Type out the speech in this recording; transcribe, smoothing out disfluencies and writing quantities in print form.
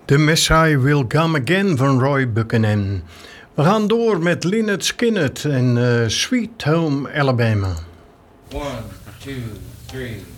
The Messiah Will Come Again van Roy Buchanan. We gaan door met Lynyrd Skynyrd en Sweet Home Alabama. 1, 2, 3...